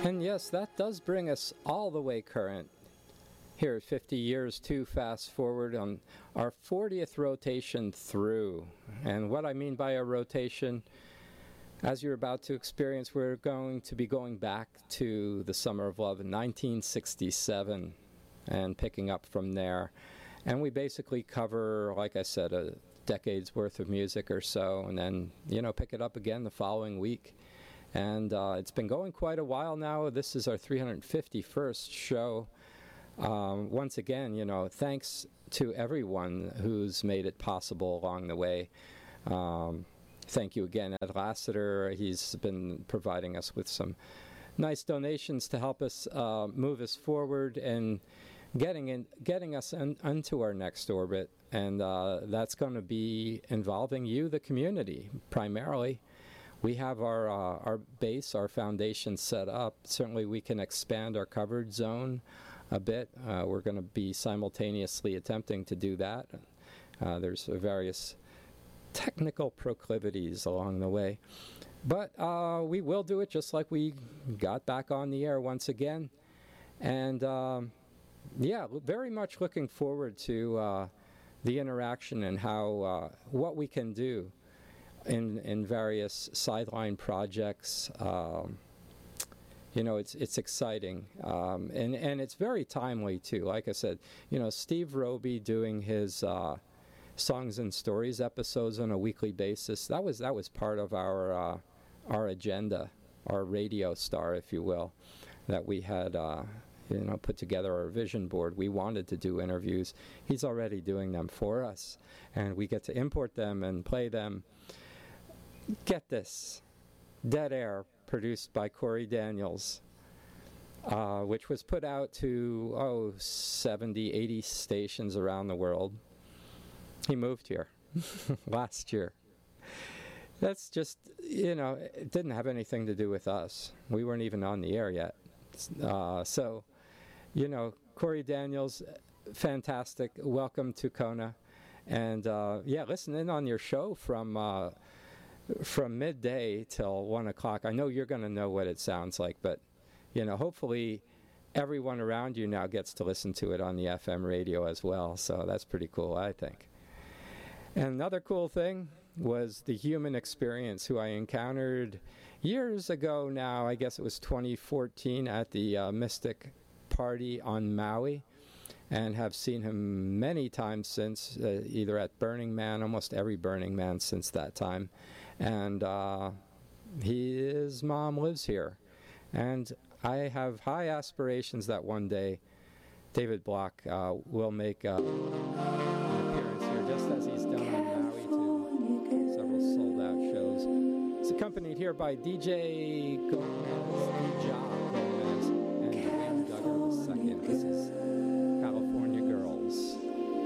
And yes, that does bring us all the way current. Here, 50 years too fast forward on our 40th rotation through. And what I mean by a rotation, as you're about to experience, we're going to be going back to the Summer of Love in 1967 and picking up from there. And we basically cover, like I said, a decade's worth of music or so, and then, pick it up again the following week. And it's been going quite a while now. This is our 351st show. Once again, thanks to everyone who's made it possible along the way. Thank you again, Ed Lassiter. He's been providing us with some nice donations to help us move us forward and getting us onto our next orbit. And that's going to be involving you, the community, primarily. We have our base, our foundation set up. Certainly we can expand our coverage zone a bit. We're going to be simultaneously attempting to do that. There's various technical proclivities along the way. But we will do it just like we got back on the air once again. And very much looking forward to the interaction and how what we can do in various sideline projects. It's exciting, and it's very timely too. Like I said, Steve Roby doing his Songs and Stories episodes on a weekly basis. That was part of our agenda, our radio star, if you will, that we had put together our vision board. We wanted to do interviews. He's already doing them for us, and we get to import them and play them. Get this, Dead Air, produced by Corey Daniels, which was put out to 70, 80 stations around the world. He moved here last year. That's just, it didn't have anything to do with us. We weren't even on the air yet. Corey Daniels, fantastic. Welcome to Kona. And listen in on your show from midday till 1 o'clock. I know you're going to know what it sounds like, but hopefully everyone around you now gets to listen to it on the FM radio as well. So that's pretty cool, I think. And another cool thing was the Human Experience, who I encountered years ago now. I guess it was 2014 at the Mystic Party on Maui, and have seen him many times since, either at Burning Man, almost every Burning Man since that time. And his mom lives here. And I have high aspirations that one day David Block will make an appearance here, just as he's done on Maui to several sold-out shows. It's accompanied here by DJ Gomez, DJ.